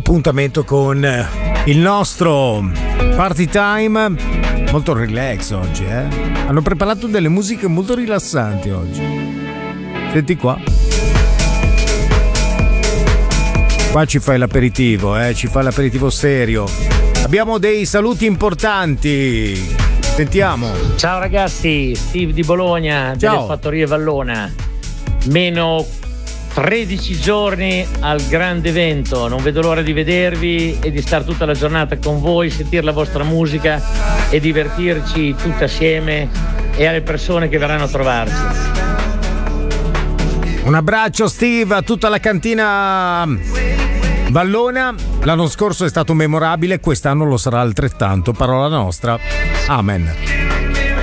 appuntamento con il nostro Party Time. Molto relax oggi, eh? Hanno preparato delle musiche molto rilassanti oggi. Senti qua. Qua ci fai l'aperitivo, ci fa l'aperitivo serio. Abbiamo dei saluti importanti. Sentiamo. Ciao ragazzi, Steve di Bologna, ciao. Delle Fattorie Vallona. Meno 13 giorni al grande evento, non vedo l'ora di vedervi e di stare tutta la giornata con voi, sentire la vostra musica e divertirci tutti assieme e alle persone che verranno a trovarci. Un abbraccio Steve a tutta la cantina Vallona. L'anno scorso è stato memorabile, quest'anno lo sarà altrettanto, parola nostra. Amen.